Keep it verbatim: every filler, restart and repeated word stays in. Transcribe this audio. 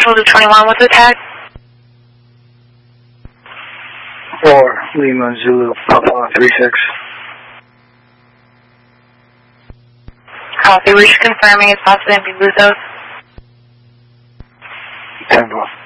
Central to twenty-one with the tag. four, Lima Zulu, Papa three six. Copy, we're just confirming it's possible to be Luzos. Tempo.